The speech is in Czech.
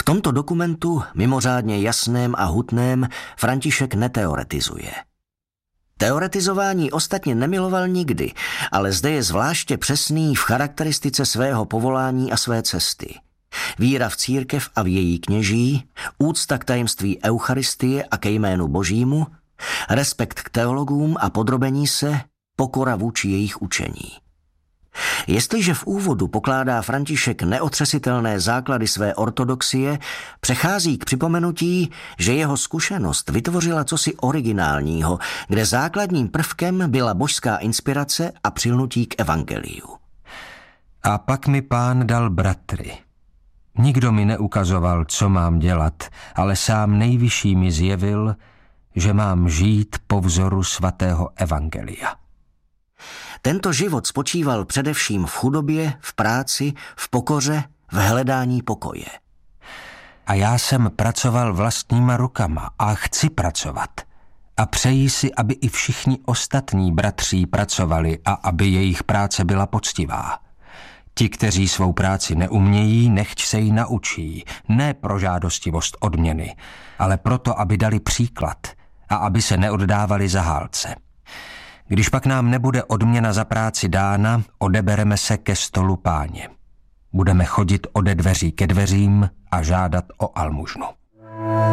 tomto dokumentu, mimořádně jasném a hutném, František neteoretizuje. Teoretizování ostatně nemiloval nikdy, ale zde je zvláště přesný v charakteristice svého povolání a své cesty. Víra v církev a v její kněží, úcta k tajemství Eucharistie a ke jménu Božímu, respekt k teologům a podrobení se, pokora vůči jejich učení. Jestliže v úvodu pokládá František neotřesitelné základy své ortodoxie, přechází k připomenutí, že jeho zkušenost vytvořila cosi originálního, kde základním prvkem byla božská inspirace a přilnutí k evangeliu. A pak mi Pán dal bratry. Nikdo mi neukazoval, co mám dělat, ale sám Nejvyšší mi zjevil, že mám žít po vzoru svatého evangelia. Tento život spočíval především v chudobě, v práci, v pokoře, v hledání pokoje. A já jsem pracoval vlastníma rukama a chci pracovat. A přeji si, aby i všichni ostatní bratří pracovali a aby jejich práce byla poctivá. Ti, kteří svou práci neumějí, nechť se ji naučí, ne pro žádostivost odměny, ale proto, aby dali příklad a aby se neoddávali za hálce. Když pak nám nebude odměna za práci dána, odebereme se ke stolu Páně. Budeme chodit ode dveří ke dveřím a žádat o almužnu.